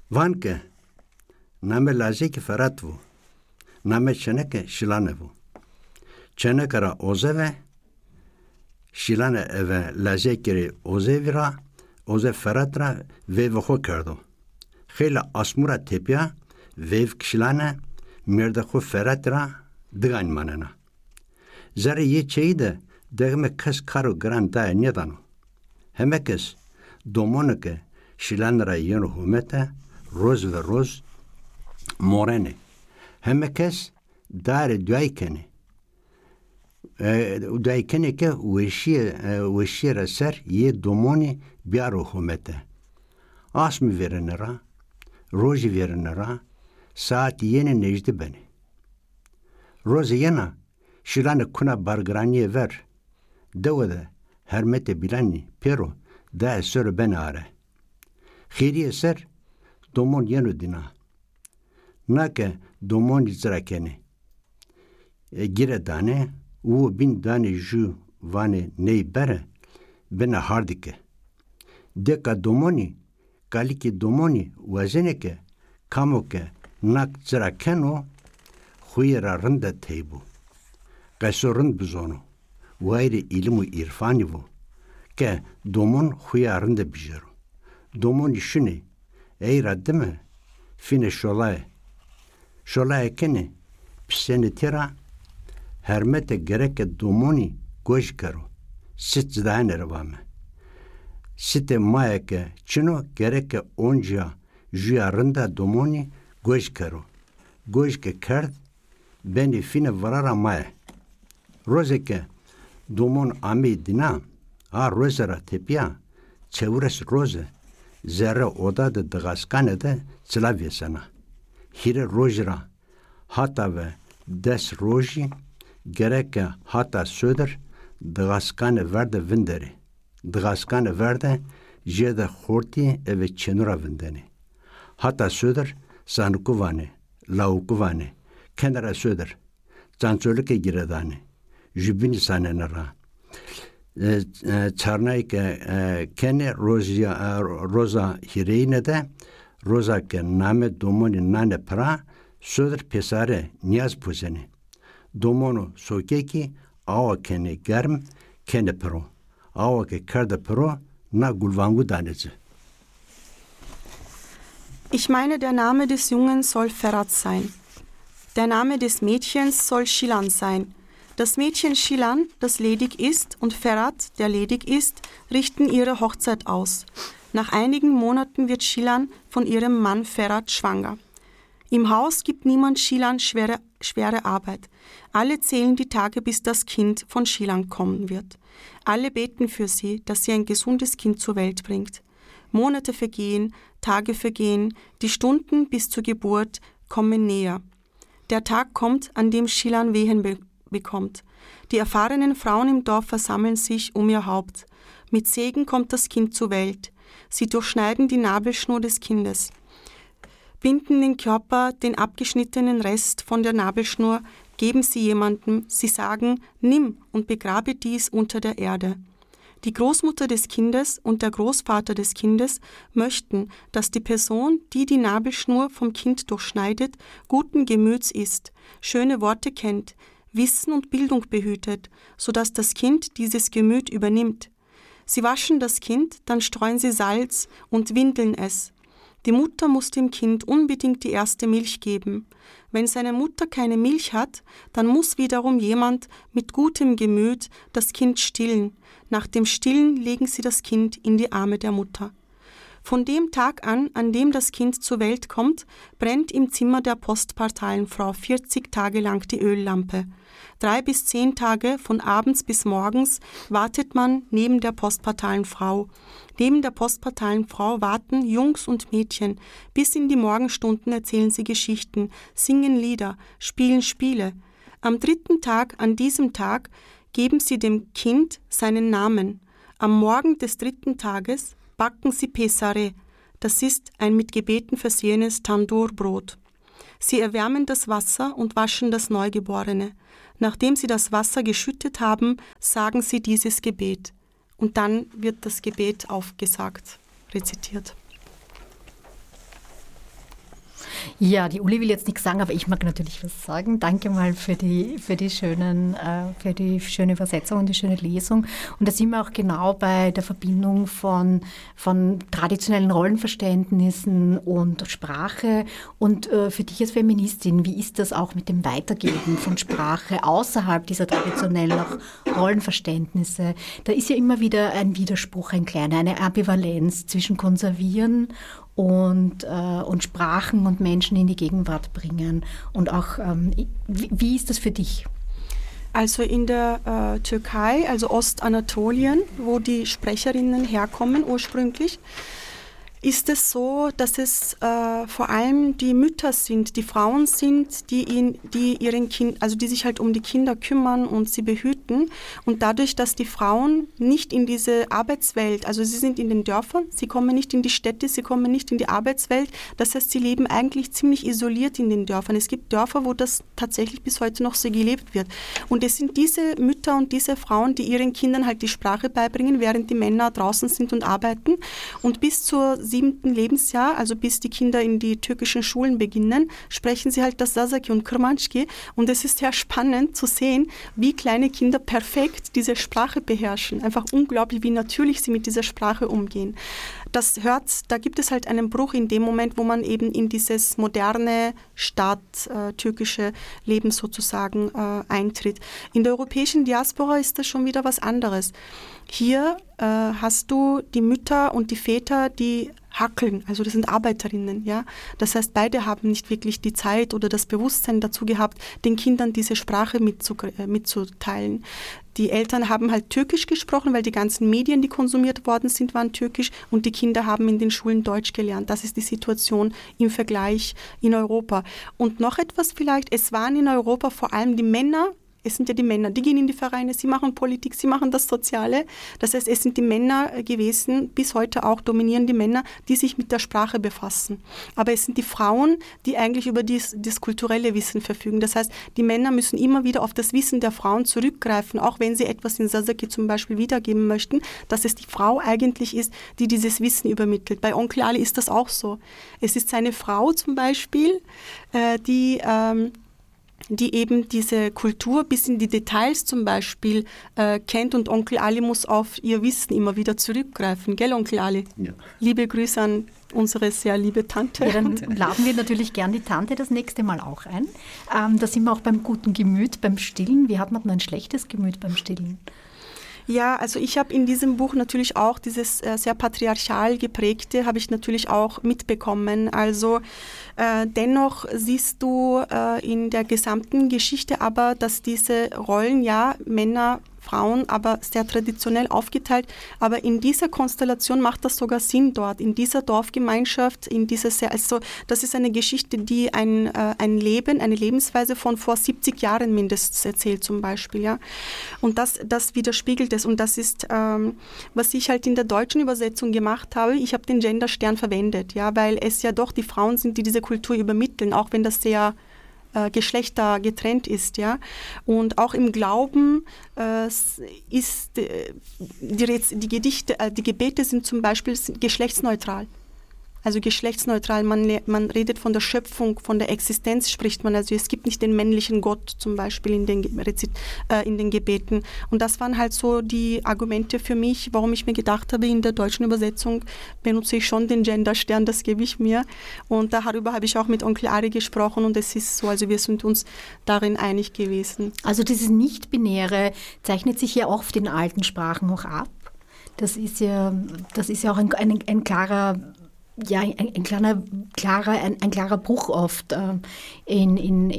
Vanke, name lazike feratvu, name čeneke šilanevu. Čenekara ozeve, şilane eve lazekeri ozevira, oze feratra vevxo kerdo. Xela asmura tepya, vev kşilane, merdexo feratra dgan manena. Zare ye çeyde, degme kes karo gran dae nedano. Hemekes, domoneke, şilanera yen humete, roz ve roz, morene. Hemekes, dare duaykeni. Duaykeni ke veşire ser ye domoni biaro humete. Asmi verenera, roji verenera, saat yeni necdi beni. Rozi yena, şilane kuna bargraniye ver. Devede, hermete bilani, pero, da esör ben are. Khiri eser, domon yenu dina. Nake domon izrakeni. Gire dane, u bin dane ju vane ney bere, bena hardike. Deka domoni, kaliki domoni, wazeneke, kamoke, nak zrakeno, huyera rında teybu. Qaysorun bizono. Vayri ilmu irfani bu. Ke domon huya rında bijero. Domon işini, ey raddime, fine şolay. Şolay kene, piseni tera, hermete gereke domoni goj karo. Sit zdane revame. Site mayeke, çino gereke onca, juya rında domoni goj karo. Goj ke kerd, beni fine varara maye. Rozeke, domon ami dina, a rozera tepya, çevres roze, zerre oda de dgaskane de çılavyesana. Hire rojra, hata ve des roji, gereke hata söder, dgaskane verde vinderi. Dgaskane verde, jede khorti eve çenura vindeni. Hata söder, sanukuvane, laukuvane, kenara söder, zançolike giredane. Jubini sanenara. Çarnayke kene roza hireyne de roza ke name domoni nane pra söder pesare niyaz puzeni. Domonu sokeki awa kene germ kene pro. Awa ke kerde pro na gulvangu danezi. Ich meine, der Name des Jungen soll Ferhat sein. Der Name des Mädchens soll Shilan sein. Das Mädchen Shilan, das ledig ist, und Ferhat, der ledig ist, richten ihre Hochzeit aus. Nach einigen Monaten wird Shilan von ihrem Mann Ferhat schwanger. Im Haus gibt niemand Shilan schwere Arbeit. Alle zählen die Tage, bis das Kind von Shilan kommen wird. Alle beten für sie, dass sie ein gesundes Kind zur Welt bringt. Monate vergehen, Tage vergehen, die Stunden bis zur Geburt kommen näher. Der Tag kommt, an dem Shilan Wehen bekommt. Die erfahrenen Frauen im Dorf versammeln sich um ihr Haupt. Mit Segen kommt das Kind zur Welt. Sie durchschneiden die Nabelschnur des Kindes, binden den Körper, den abgeschnittenen Rest von der Nabelschnur, geben sie jemandem, sie sagen, nimm und begrabe dies unter der Erde. Die Großmutter des Kindes und der Großvater des Kindes möchten, dass die Person, die die Nabelschnur vom Kind durchschneidet, guten Gemüts ist, schöne Worte kennt, Wissen und Bildung behütet, sodass das Kind dieses Gemüt übernimmt. Sie waschen das Kind, dann streuen sie Salz und windeln es. Die Mutter muss dem Kind unbedingt die erste Milch geben. Wenn seine Mutter keine Milch hat, dann muss wiederum jemand mit gutem Gemüt das Kind stillen. Nach dem Stillen legen sie das Kind in die Arme der Mutter. Von dem Tag an dem das Kind zur Welt kommt, brennt im Zimmer der Postparteienfrau 40 Tage lang die Öllampe. 3 bis 10 Tage von abends bis morgens wartet man neben der Postparteienfrau. Neben der Postparteienfrau warten Jungs und Mädchen. Bis in die Morgenstunden erzählen sie Geschichten, singen Lieder, spielen Spiele. Am 3. Tag, an diesem Tag, geben sie dem Kind seinen Namen. Am Morgen des 3. Tages backen sie Pesare, das ist ein mit Gebeten versehenes Tandoorbrot. Sie erwärmen das Wasser und waschen das Neugeborene. Nachdem sie das Wasser geschüttet haben, sagen sie dieses Gebet. Und dann wird das Gebet aufgesagt, rezitiert. Ja, die Uli will jetzt nichts sagen, aber ich mag natürlich was sagen. Danke mal für die schöne Übersetzung und die schöne Lesung. Und da sind wir auch genau bei der Verbindung von traditionellen Rollenverständnissen und Sprache. Und für dich als Feministin, wie ist das auch mit dem Weitergeben von Sprache außerhalb dieser traditionellen auch Rollenverständnisse? Da ist ja immer wieder ein Widerspruch, eine Ambivalenz zwischen Konservieren und Sprachen und Menschen in die Gegenwart bringen. Und auch, wie ist das für dich? Also in der Türkei, also Ostanatolien, wo die Sprecherinnen herkommen ursprünglich, ist es so, dass es vor allem die Mütter sind, die Frauen sind, die sich halt um die Kinder kümmern und sie behüten. Und dadurch, dass die Frauen nicht in diese Arbeitswelt, also sie sind in den Dörfern, sie kommen nicht in die Städte, sie kommen nicht in die Arbeitswelt. Das heißt, sie leben eigentlich ziemlich isoliert in den Dörfern. Es gibt Dörfer, wo das tatsächlich bis heute noch so gelebt wird. Und es sind diese Mütter und diese Frauen, die ihren Kindern halt die Sprache beibringen, während die Männer draußen sind und arbeiten. Und bis zur 7. Lebensjahr, also bis die Kinder in die türkischen Schulen beginnen, sprechen sie halt das Sazaki und Kurmanski. Und es ist sehr spannend zu sehen, wie kleine Kinder perfekt diese Sprache beherrschen. Einfach unglaublich, wie natürlich sie mit dieser Sprache umgehen. Da gibt es halt einen Bruch in dem Moment, wo man eben in dieses moderne türkische Leben sozusagen eintritt. In der europäischen Diaspora ist das schon wieder was anderes. Hier hast du die Mütter und die Väter, die hackeln, also das sind Arbeiterinnen, ja. Das heißt, beide haben nicht wirklich die Zeit oder das Bewusstsein dazu gehabt, den Kindern diese Sprache mitzuteilen. Die Eltern haben halt Türkisch gesprochen, weil die ganzen Medien, die konsumiert worden sind, waren türkisch und die Kinder haben in den Schulen Deutsch gelernt. Das ist die Situation im Vergleich in Europa. Und noch etwas vielleicht, es waren in Europa vor allem die Männer. Es sind ja die Männer, die gehen in die Vereine, sie machen Politik, sie machen das Soziale. Das heißt, es sind die Männer gewesen, bis heute auch dominieren die Männer, die sich mit der Sprache befassen. Aber es sind die Frauen, die eigentlich über das kulturelle Wissen verfügen. Das heißt, die Männer müssen immer wieder auf das Wissen der Frauen zurückgreifen, auch wenn sie etwas in Sazaki zum Beispiel wiedergeben möchten, dass es die Frau eigentlich ist, die dieses Wissen übermittelt. Bei Onkel Ali ist das auch so. Es ist seine Frau zum Beispiel, die eben diese Kultur bis in die Details zum Beispiel kennt und Onkel Ali muss auf ihr Wissen immer wieder zurückgreifen. Gell, Onkel Ali? Ja. Liebe Grüße an unsere sehr liebe Tante. Ja, dann laden wir natürlich gern die Tante das nächste Mal auch ein. Da sind wir auch beim guten Gemüt, beim Stillen. Wie hat man denn ein schlechtes Gemüt beim Stillen? Ja, also ich habe in diesem Buch natürlich auch dieses sehr patriarchal geprägte, habe ich natürlich auch mitbekommen. Also dennoch siehst du in der gesamten Geschichte aber, dass diese Rollen, ja, Männer, Frauen, aber sehr traditionell aufgeteilt. Aber in dieser Konstellation macht das sogar Sinn dort, in dieser Dorfgemeinschaft, also das ist eine Geschichte, die eine Lebensweise von vor 70 Jahren mindestens erzählt zum Beispiel. Ja? Und das widerspiegelt es. Und das ist, was ich halt in der deutschen Übersetzung gemacht habe. Ich habe den Genderstern verwendet, ja, weil es ja doch die Frauen sind, die diese Kultur übermitteln, auch wenn das sehr Geschlechter getrennt ist, ja. Und auch im Glauben ist die Gebete sind zum Beispiel geschlechtsneutral. Also geschlechtsneutral, man redet von der Schöpfung, von der Existenz spricht man. Also es gibt nicht den männlichen Gott zum Beispiel in den Gebeten. Und das waren halt so die Argumente für mich, warum ich mir gedacht habe, in der deutschen Übersetzung benutze ich schon den Genderstern, das gebe ich mir. Und darüber habe ich auch mit Onkel Ari gesprochen und es ist so, also wir sind uns darin einig gewesen. Also dieses Nicht-Binäre zeichnet sich ja oft in alten Sprachen auch ab. Das ist ja auch ein klarer... Ja, ein klarer Bruch oft in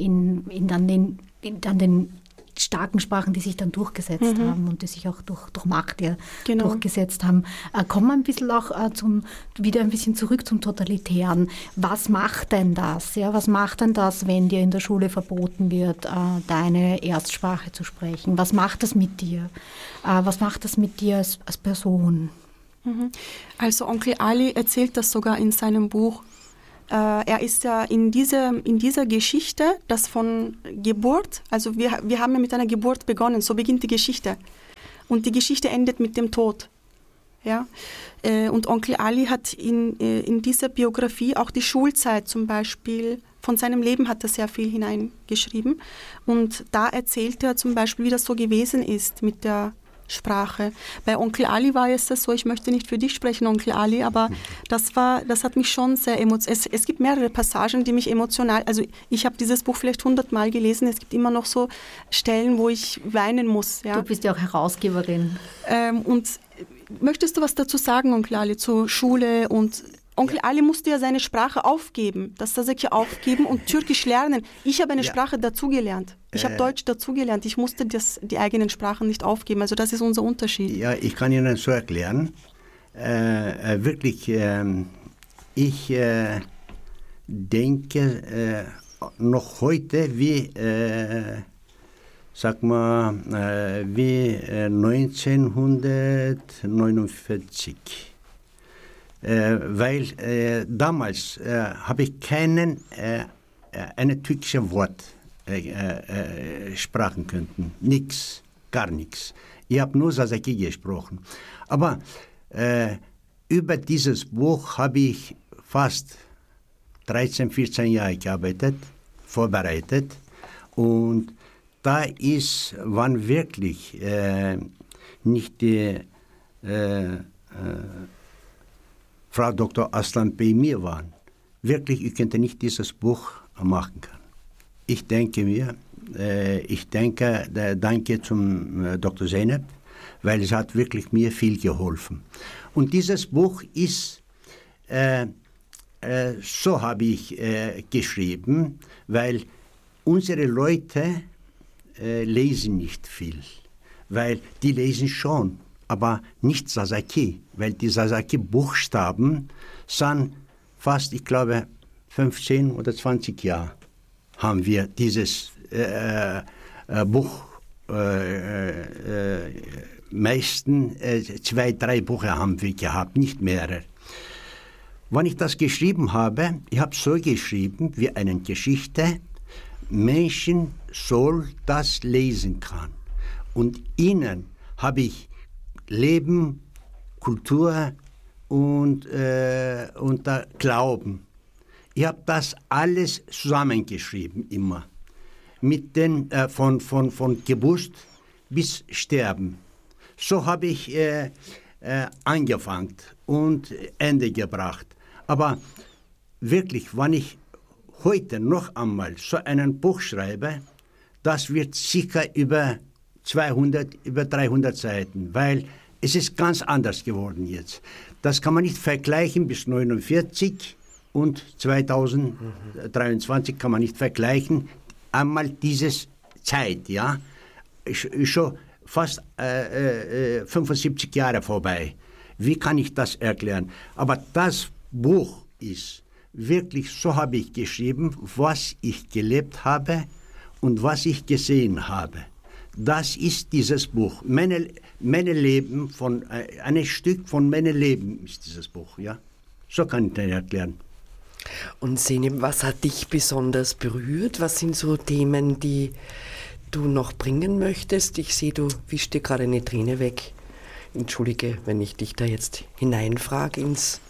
den starken Sprachen, die sich dann durchgesetzt haben und die sich auch durch Macht durchgesetzt haben. Kommen wir ein bisschen auch wieder ein bisschen zurück zum Totalitären. Was macht denn das? Ja, was macht denn das, wenn dir in der Schule verboten wird, deine Erstsprache zu sprechen? Was macht das mit dir? Was macht das mit dir als Person? Also Onkel Ali erzählt das sogar in seinem Buch. Er ist ja in dieser Geschichte, das von Geburt, also wir haben ja mit einer Geburt begonnen, so beginnt die Geschichte. Und die Geschichte endet mit dem Tod. Ja? Und Onkel Ali hat in dieser Biografie auch die Schulzeit zum Beispiel, von seinem Leben hat er sehr viel hineingeschrieben. Und da erzählt er zum Beispiel, wie das so gewesen ist mit der Sprache. Bei Onkel Ali war es so, ich möchte nicht für dich sprechen, Onkel Ali, aber das hat mich schon sehr emotional. Es gibt mehrere Passagen, die mich emotional, also ich habe dieses Buch vielleicht 100-mal gelesen, es gibt immer noch so Stellen, wo ich weinen muss. Ja. Du bist ja auch Herausgeberin. Und möchtest du was dazu sagen, Onkel Ali, zur Schule und Onkel Ali musste ja seine Sprache aufgeben, das Sazaki aufgeben und Türkisch lernen. Ich habe eine Sprache dazugelernt. Ich habe Deutsch dazugelernt. Ich musste die eigenen Sprachen nicht aufgeben. Also das ist unser Unterschied. Ja, ich kann Ihnen so erklären. Wirklich, ich denke noch heute wie 1949. Weil damals habe ich eine türkische Wort sprechen können. Nix, gar nichts. Ich habe nur Sazaki gesprochen. Aber über dieses Buch habe ich fast 13, 14 Jahre gearbeitet, vorbereitet. Und da waren wirklich nicht die Frau Dr. Aslan bei mir waren. Wirklich, ich könnte nicht dieses Buch machen können. Ich denke, danke zum Dr. Zeynep, weil es hat wirklich mir viel geholfen. Und dieses Buch ist, so habe ich geschrieben, weil unsere Leute lesen nicht viel, weil die lesen schon, aber nicht Sazaki, weil die Sazaki-Buchstaben sind fast, ich glaube, 15 oder 20 Jahre haben wir dieses Buch, meisten 2, 3 Bücher haben wir gehabt, nicht mehrere. Wenn ich das geschrieben habe, ich habe so geschrieben wie eine Geschichte, Menschen soll das lesen können. Und ihnen habe ich Leben, Kultur und Glauben. Ich habe das alles zusammengeschrieben immer. Mit den, von Geburt bis Sterben. So habe ich angefangen und Ende gebracht. Aber wirklich, wenn ich heute noch einmal so ein Buch schreibe, das wird sicher über 200, über 300 Seiten, weil es ist ganz anders geworden jetzt. Das kann man nicht vergleichen bis 1949 und 2023 kann man nicht vergleichen. Einmal diese Zeit, ja, ist schon fast 75 Jahre vorbei. Wie kann ich das erklären? Aber das Buch ist wirklich, so habe ich geschrieben, was ich gelebt habe und was ich gesehen habe. Das ist dieses Buch. Meine Leben ein Stück von meinem Leben ist dieses Buch, ja. So kann ich das erklären. Und Zeynep, was hat dich besonders berührt? Was sind so Themen, die du noch bringen möchtest? Ich sehe, du wischst dir gerade eine Träne weg. Entschuldige, wenn ich dich da jetzt hineinfrage ins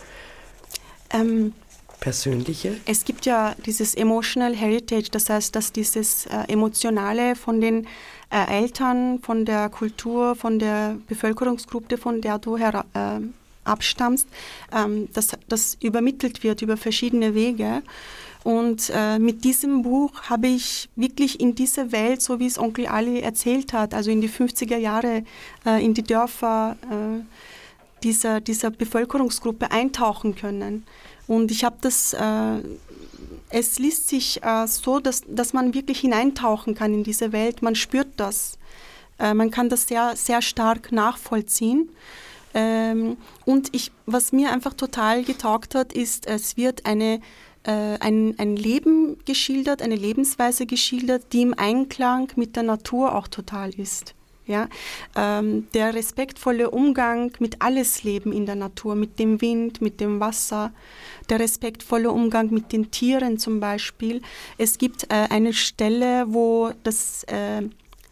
Persönliche. Es gibt ja dieses Emotional Heritage, das heißt, dass dieses Emotionale von den Eltern, von der Kultur, von der Bevölkerungsgruppe, von der du abstammst, das übermittelt wird über verschiedene Wege. Und mit diesem Buch habe ich wirklich in diese Welt, so wie es Onkel Ali erzählt hat, also in die 50er Jahre, in die Dörfer dieser Bevölkerungsgruppe eintauchen können. Und ich habe es liest sich so, dass man wirklich hineintauchen kann in diese Welt. Man spürt das. Man kann das sehr, sehr stark nachvollziehen. Und was mir einfach total getaugt hat, ist, es wird ein Leben geschildert, eine Lebensweise geschildert, die im Einklang mit der Natur auch total ist. Ja? Der respektvolle Umgang mit alles Leben in der Natur, mit dem Wind, mit dem Wasser, der respektvolle Umgang mit den Tieren zum Beispiel. Es gibt eine Stelle, wo das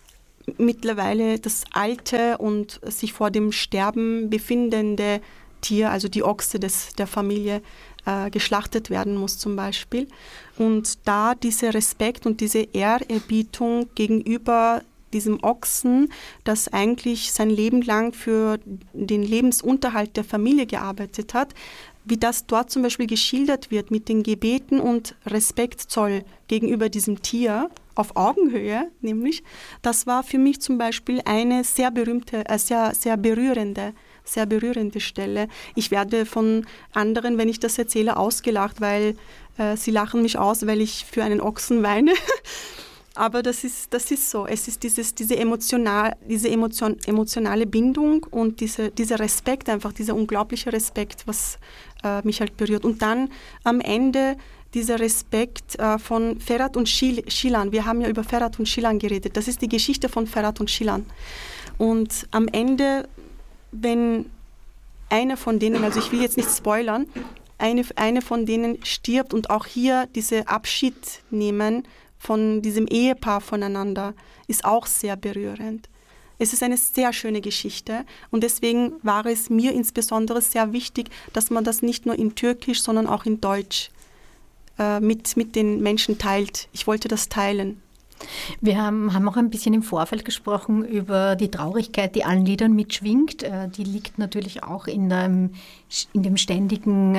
mittlerweile das alte und sich vor dem Sterben befindende Tier, also die Ochse der Familie, geschlachtet werden muss zum Beispiel. Und da dieser Respekt und diese Ehrerbietung gegenüber diesem Ochsen, das eigentlich sein Leben lang für den Lebensunterhalt der Familie gearbeitet hat, wie das dort zum Beispiel geschildert wird mit den Gebeten und Respektzoll gegenüber diesem Tier, auf Augenhöhe nämlich, das war für mich zum Beispiel eine sehr berühmte, sehr berührende Stelle. Ich werde von anderen, wenn ich das erzähle, ausgelacht, weil sie lachen mich aus, weil ich für einen Ochsen weine. Aber das ist so. Es ist diese emotionale Bindung und dieser Respekt, einfach dieser unglaubliche Respekt, was mich halt berührt. Und dann am Ende dieser Respekt von Ferhat und Shilan. Wir haben ja über Ferhat und Shilan geredet. Das ist die Geschichte von Ferhat und Shilan. Und am Ende, wenn einer von denen, also ich will jetzt nicht spoilern, eine von denen stirbt und auch hier diese Abschied nehmen von diesem Ehepaar voneinander, ist auch sehr berührend. Es ist eine sehr schöne Geschichte und deswegen war es mir insbesondere sehr wichtig, dass man das nicht nur in Türkisch, sondern auch in Deutsch mit den Menschen teilt. Ich wollte das teilen. Wir haben auch ein bisschen im Vorfeld gesprochen über die Traurigkeit, die allen Liedern mitschwingt. Die liegt natürlich auch in der ständigen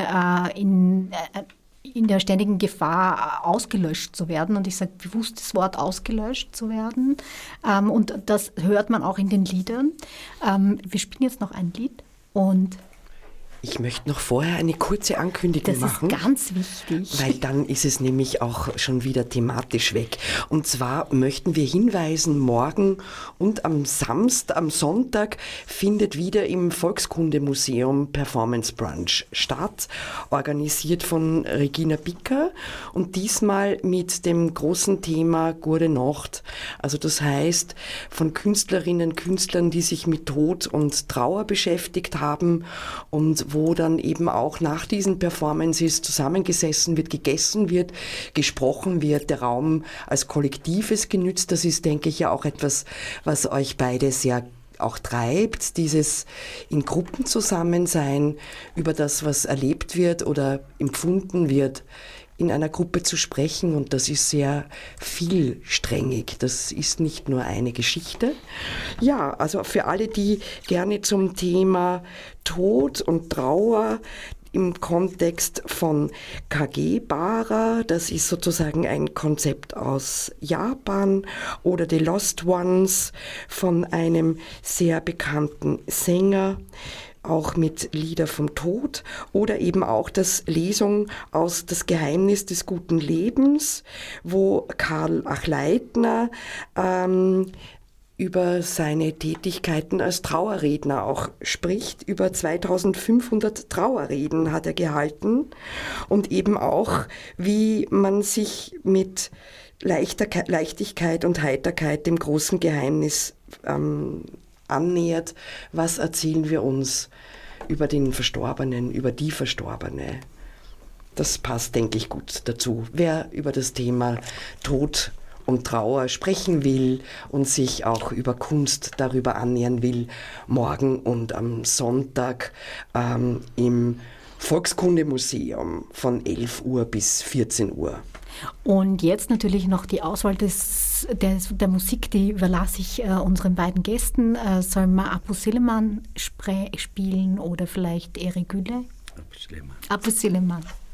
Gefahr, ausgelöscht zu werden. Und ich sage bewusst das Wort ausgelöscht zu werden. Und das hört man auch in den Liedern. Wir spielen jetzt noch ein Lied und ich möchte noch vorher eine kurze Ankündigung machen. Das ist ganz wichtig. Weil dann ist es nämlich auch schon wieder thematisch weg. Und zwar möchten wir hinweisen, morgen und am Sonntag findet wieder im Volkskundemuseum Performance Brunch statt, organisiert von Regina Bicker und diesmal mit dem großen Thema Gute Nacht. Also das heißt, von Künstlerinnen, Künstlern, die sich mit Tod und Trauer beschäftigt haben und wo dann eben auch nach diesen Performances zusammengesessen wird, gegessen wird, gesprochen wird, der Raum als Kollektives genützt. Das ist, denke ich, ja auch etwas, was euch beide sehr auch treibt, dieses in Gruppen Zusammensein, über das, was erlebt wird oder empfunden wird, in einer Gruppe zu sprechen, und das ist sehr vielsträngig. Das ist nicht nur eine Geschichte. Ja, also für alle, die gerne zum Thema Tod und Trauer im Kontext von Kagebara, das ist sozusagen ein Konzept aus Japan, oder The Lost Ones von einem sehr bekannten Sänger, auch mit Lieder vom Tod, oder eben auch das Lesung aus Das Geheimnis des guten Lebens, wo Karl Achleitner über seine Tätigkeiten als Trauerredner auch spricht. Über 2500 Trauerreden hat er gehalten und eben auch, wie man sich mit Leichtigkeit und Heiterkeit dem großen Geheimnis annähert. Was erzählen wir uns über den Verstorbenen, über die Verstorbene? Das passt, denke ich, gut dazu. Wer über das Thema Tod und Trauer sprechen will und sich auch über Kunst darüber annähern will, morgen und am Sonntag im Volkskundemuseum von 11 Uhr bis 14 Uhr. Und jetzt natürlich noch die Auswahl der Musik, die überlasse ich unseren beiden Gästen. Sollen wir Apu Süleyman spielen oder vielleicht Eri Güle? Apu Süleyman. Apu Süleyman.